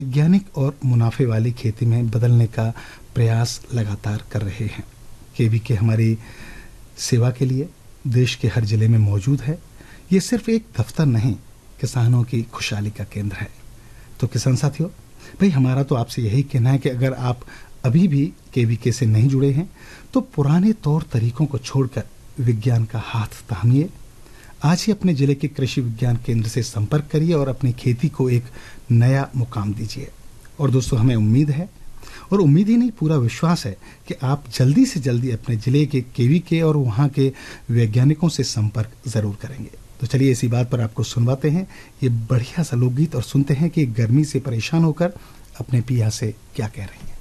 वैज्ञानिक और मुनाफे वाली खेती में बदलने का प्रयास लगातार कर रहे हैं। केवीके हमारी सेवा के लिए देश के हर जिले में मौजूद है। ये सिर्फ एक दफ्तर नहीं, किसानों की खुशहाली का केंद्र है। तो किसान साथियों, भाई हमारा तो आपसे यही कहना है कि अगर आप अभी भी केवीके से नहीं जुड़े हैं तो पुराने तौर तरीकों को छोड़कर विज्ञान का हाथ थामिए। आज ही अपने जिले के कृषि विज्ञान केंद्र से संपर्क करिए और अपनी खेती को एक नया मुकाम दीजिए। और दोस्तों, हमें उम्मीद है, और उम्मीद ही नहीं पूरा विश्वास है कि आप जल्दी से जल्दी अपने जिले के केवीके और वहाँ के वैज्ञानिकों से संपर्क जरूर करेंगे। तो चलिए इसी बात पर आपको सुनवाते हैं ये बढ़िया सा लोकगीत और सुनते हैं कि गर्मी से परेशान होकर अपने पिया से क्या कह रही हैं।